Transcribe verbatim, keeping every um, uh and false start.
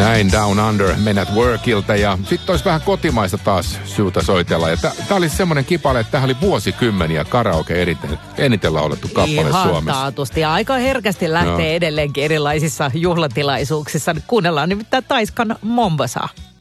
Näin Down Under, Men at Workilta ja sitten olisi vähän kotimaista taas syytä soitella. Ja tämä oli semmoinen kipale, että tämä oli vuosikymmeniä karaoke eniten, eniten laulettu kappale Ihan Suomessa. taatusti ja aika herkästi lähtee no. edelleenkin erilaisissa juhlatilaisuuksissa. Kuunnellaan nimittäin Taiskan Mombasaa.